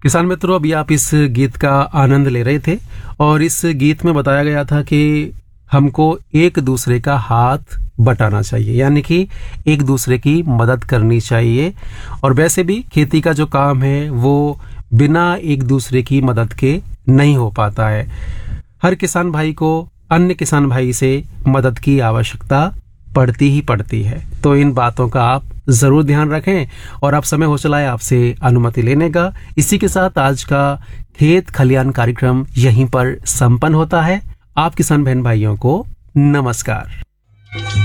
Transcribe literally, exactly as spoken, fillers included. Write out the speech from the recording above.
किसान मित्रों, अभी आप इस गीत का आनंद ले रहे थे और इस गीत में बताया गया था कि हमको एक दूसरे का हाथ बटाना चाहिए, यानी कि एक दूसरे की मदद करनी चाहिए। और वैसे भी खेती का जो काम है वो बिना एक दूसरे की मदद के नहीं हो पाता है। हर किसान भाई को अन्य किसान भाई से मदद की आवश्यकता पड़ती ही पड़ती है। तो इन बातों का आप जरूर ध्यान रखें। और अब समय हो चला है आपसे अनुमति लेने का। इसी के साथ आज का खेत खलियान कार्यक्रम यहीं पर संपन्न होता है। आप किसान बहन भाइयों को नमस्कार।